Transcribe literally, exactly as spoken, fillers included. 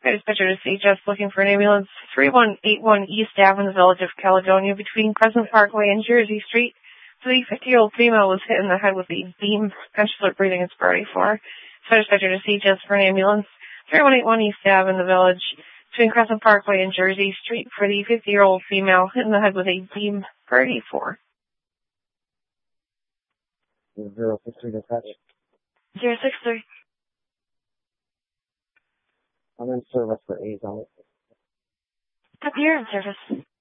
Dispatcher to C H S looking for an ambulance. three one eight one East Ave in the village of Caledonia between Crescent Parkway and Jersey Street. The fifty-year-old female was hit in the head with a beam. Conscious breathing is priority four. Dispatcher to C H S for an ambulance. three one eight one East Ave in the village between Crescent Parkway and Jersey Street for the fifty-year-old female hit in the head with a beam. Priority four. Zero six three dispatch. Zero six three. I'm in service for A's on it. You're in service.